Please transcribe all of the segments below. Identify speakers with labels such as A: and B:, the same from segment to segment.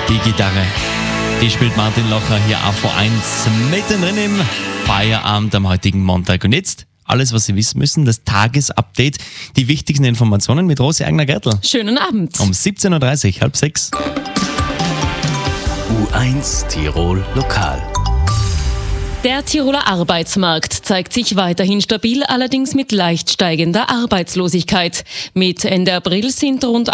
A: Die Gitarre, die spielt Martin Locher hier auf V1 mittendrin im Feierabend am heutigen Montag. Und jetzt alles, was Sie wissen müssen, das Tagesupdate, die wichtigsten Informationen mit Rosi Eigner-Gertl.
B: Schönen Abend.
A: Um 17.30 Uhr, 5:30.
C: U1 Tirol Lokal.
B: Der Tiroler Arbeitsmarkt zeigt sich weiterhin stabil, allerdings mit leicht steigender Arbeitslosigkeit. Mit Ende April sind rund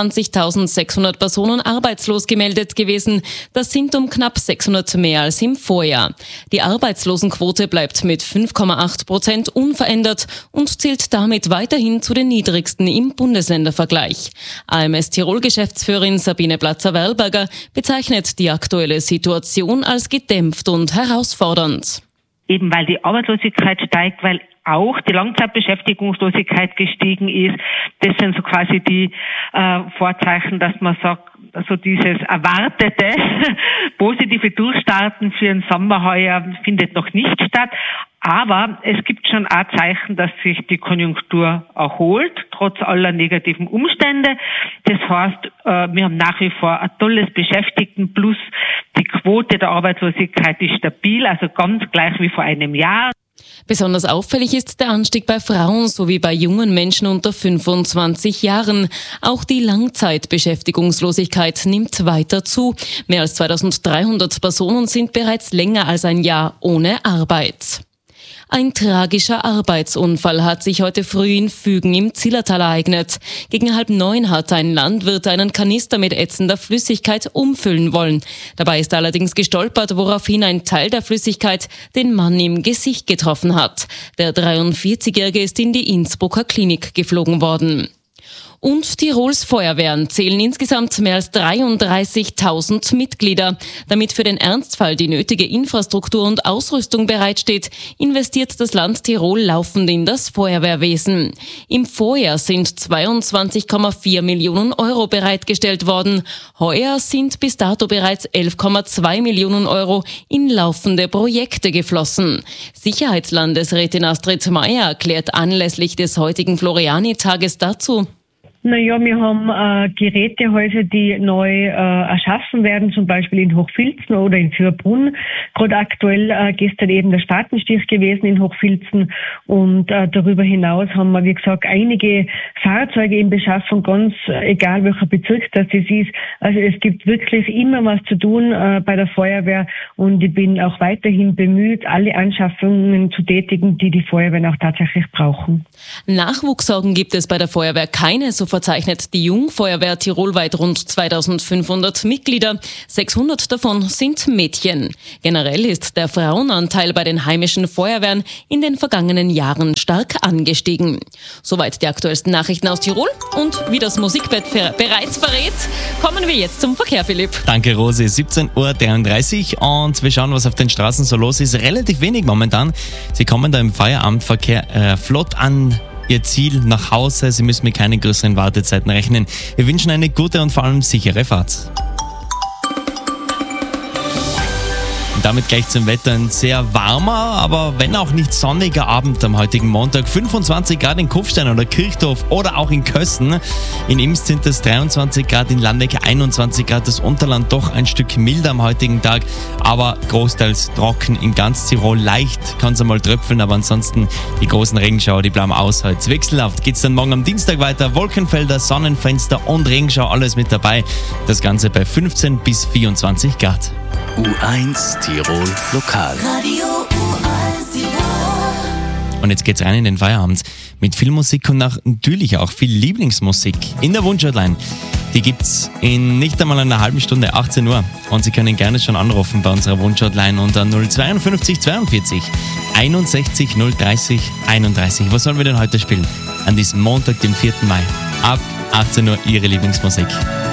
B: 21.600 Personen arbeitslos gemeldet gewesen. Das sind um knapp 600 mehr als im Vorjahr. Die Arbeitslosenquote bleibt mit 5,8% unverändert und zählt damit weiterhin zu den niedrigsten im Bundesländervergleich. AMS Tirol-Geschäftsführerin Sabine Platzer-Werlberger bezeichnet die aktuelle Situation als gedämpft und herausfordernd.
D: Eben weil die Arbeitslosigkeit steigt, weil auch die Langzeitbeschäftigungslosigkeit gestiegen ist. Das sind so quasi die Vorzeichen, dass man sagt, also dieses erwartete positive Durchstarten für den Sommer heuer findet noch nicht statt. Aber es gibt schon auch Zeichen, dass sich die Konjunktur erholt, trotz aller negativen Umstände. Das heißt, wir haben nach wie vor ein tolles Beschäftigtenplus. Die Quote der Arbeitslosigkeit ist stabil, also ganz gleich wie vor einem Jahr.
B: Besonders auffällig ist der Anstieg bei Frauen sowie bei jungen Menschen unter 25 Jahren. Auch die Langzeitbeschäftigungslosigkeit nimmt weiter zu. Mehr als 2.300 Personen sind bereits länger als ein Jahr ohne Arbeit. Ein tragischer Arbeitsunfall hat sich heute früh in Fügen im Zillertal ereignet. Gegen 8:30 hat ein Landwirt einen Kanister mit ätzender Flüssigkeit umfüllen wollen. Dabei ist er allerdings gestolpert, woraufhin ein Teil der Flüssigkeit den Mann im Gesicht getroffen hat. Der 43-Jährige ist in die Innsbrucker Klinik geflogen worden. Und Tirols Feuerwehren zählen insgesamt mehr als 33.000 Mitglieder. Damit für den Ernstfall die nötige Infrastruktur und Ausrüstung bereitsteht, investiert das Land Tirol laufend in das Feuerwehrwesen. Im Vorjahr sind 22,4 Millionen Euro bereitgestellt worden. Heuer sind bis dato bereits 11,2 Millionen Euro in laufende Projekte geflossen. Sicherheitslandesrätin Astrid Meier erklärt anlässlich des heutigen Floriani-Tages dazu:
E: Naja, wir haben Gerätehäuser, die neu erschaffen werden, zum Beispiel in Hochfilzen oder in Fürbrunn. Gerade aktuell gestern eben der Spatenstich gewesen in Hochfilzen. Und darüber hinaus haben wir, wie gesagt, einige Fahrzeuge in Beschaffung, ganz egal welcher Bezirk das ist. Also es gibt wirklich immer was zu tun bei der Feuerwehr. Und ich bin auch weiterhin bemüht, alle Anschaffungen zu tätigen, die die Feuerwehren auch tatsächlich brauchen.
B: Nachwuchssorgen gibt es bei der Feuerwehr keine, so verzeichnet die Jungfeuerwehr tirolweit rund 2.500 Mitglieder. 600 davon sind Mädchen. Generell ist der Frauenanteil bei den heimischen Feuerwehren in den vergangenen Jahren stark angestiegen. Soweit die aktuellsten Nachrichten aus Tirol. Und wie das Musikbett bereits verrät, kommen wir jetzt zum Verkehr, Philipp.
A: Danke, Rosi. 17.33 Uhr und wir schauen, was auf den Straßen so los ist. Relativ wenig momentan. Sie kommen da im Feierabendverkehr flott an Ihr Ziel nach Hause. Sie müssen mit keinen größeren Wartezeiten rechnen. Wir wünschen eine gute und vor allem sichere Fahrt. Und damit gleich zum Wetter. Ein sehr warmer, aber wenn auch nicht sonniger Abend am heutigen Montag. 25 Grad in Kufstein oder Kirchdorf oder auch in Kössen. In Imst sind es 23 Grad, in Landeck 21 Grad. Das Unterland doch ein Stück milder am heutigen Tag, aber großteils trocken in ganz Tirol. Leicht kann es einmal tröpfeln, aber ansonsten die großen Regenschauer, die bleiben aus heute. Wechselhaft geht es dann morgen am Dienstag weiter. Wolkenfelder, Sonnenfenster und Regenschau, alles mit dabei. Das Ganze bei 15 bis 24 Grad.
C: U1 Tirol Lokal.
F: Radio U1 Tirol.
A: Und jetzt geht's rein in den Feierabend mit viel Musik und natürlich auch viel Lieblingsmusik in der Wunschhotline. Die gibt's in nicht einmal einer halben Stunde, 18 Uhr. Und Sie können gerne schon anrufen bei unserer Wunschhotline unter 052 42 61 030 31. Was sollen wir denn heute spielen? An diesem Montag, dem 4. Mai. Ab 18 Uhr Ihre Lieblingsmusik.